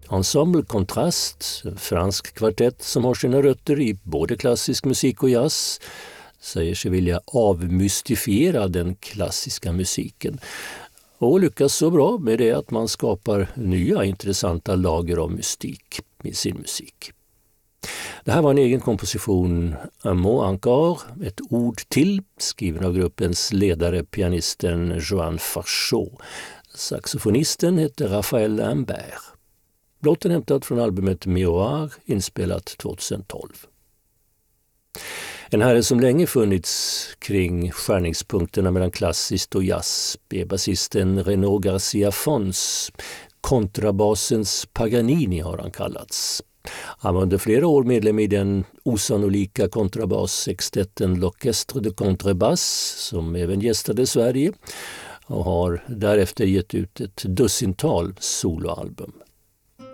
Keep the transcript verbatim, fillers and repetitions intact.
Ensemble Kontrast, en fransk kvartett som har sina rötter i både klassisk musik och jazz, säger sig vilja avmystifiera den klassiska musiken och lyckas så bra med det att man skapar nya intressanta lager av mystik med sin musik. Det här var en egen komposition, Un mot encore, ett ord till, skriven av gruppens ledare, pianisten Joan Farchot. Saxofonisten heter Raphaël Imbert. Låten hämtad från albumet Miroir, inspelat tjugohundratolv. En herre som länge funnits kring skärningspunkterna mellan klassiskt och jazz är basisten Renaud Garcia Fons. Kontrabasens Paganini har han kallats. Han var under flera år medlem i den osannolika kontrabassextetten L'Orchestre de Contrebasse som även gästade Sverige och har därefter gett ut ett dussintal soloalbum.